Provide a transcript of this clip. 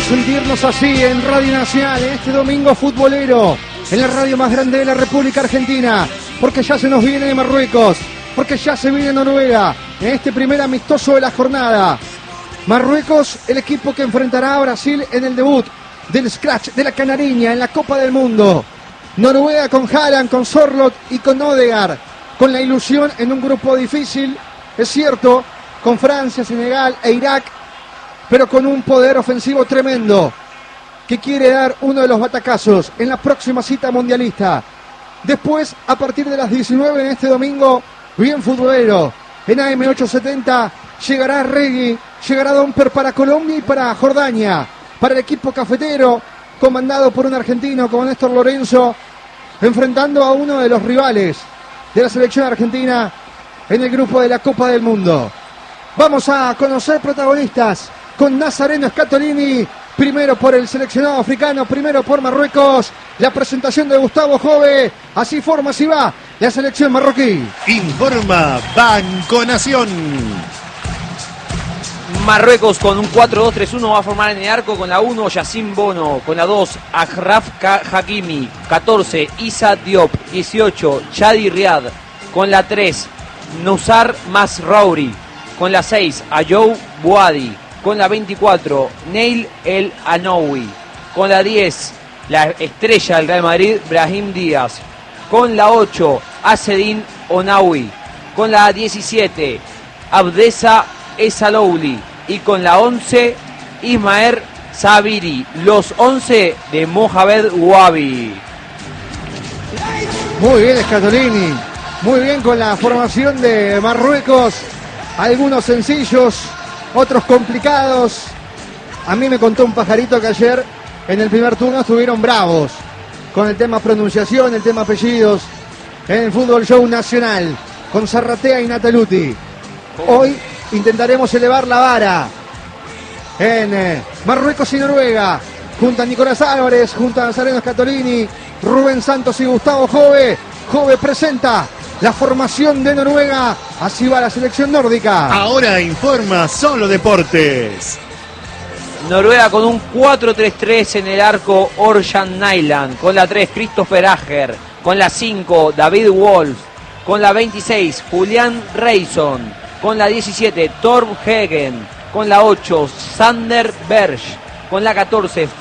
sentirnos así en Radio Nacional, en este domingo futbolero, en la radio más grande de la República Argentina, porque ya se nos viene de Marruecos, porque ya se viene Noruega, en este primer amistoso de la jornada. Marruecos, el equipo que enfrentará a Brasil en el debut del Scratch de la Canariña en la Copa del Mundo. Noruega con Haaland, con Sorloth y con Odegaard, con la ilusión en un grupo difícil, es cierto, con Francia, Senegal e Irak, pero con un poder ofensivo tremendo, que quiere dar uno de los batacazos en la próxima cita mundialista. Después, a partir de las 19 en este domingo, bien futbolero, en AM870, llegará Regui, llegará Domper para Colombia y para Jordania, para el equipo cafetero, comandado por un argentino como Néstor Lorenzo, enfrentando a uno de los rivales de la selección argentina en el grupo de la Copa del Mundo. Vamos a conocer protagonistas con Nazareno Scatolini, primero por el seleccionado africano, primero por Marruecos, la presentación de Gustavo Jove, así forma, así va la selección marroquí. Informa Banco Nación. Marruecos con un 4-2-3-1 va a formar en el arco con la 1 Yacine Bono, con la 2 Achraf Hakimi, 14 Issa Diop, 18 Chadi Riad, con la 3 Nusar Masraoui, con la 6 Ayou Bouadi, con la 24 Neil El Anoui, con la 10 la estrella del Real Madrid Brahim Díaz, con la 8 Azzedine Ounaoui, con la 17 Abdessa Essalouli y con la 11 Ismael Sabiri, los 11 de Mohamed Wabi. Muy bien Scatolini, muy bien con la formación de Marruecos, algunos sencillos, otros complicados. A mí me contó un pajarito que ayer en el primer turno estuvieron bravos con el tema pronunciación, el tema apellidos en el Fútbol Show Nacional con Zarratea y Nataluti. Hoy intentaremos elevar la vara en Marruecos y Noruega, junto a Nicolás Álvarez, junto a Nazareno Scatolini, Rubén Santos y Gustavo Jove. Jove presenta la formación de Noruega, así va la selección nórdica. Ahora informa Solo Deportes. Noruega con un 4-3-3 en el arco Orjan Nyland, con la 3 Christopher Ager, con la 5 David Wolf, con la 26 Julian Reison, con la 17 Torm Hegen, con la 8 Sander Berg, con la 14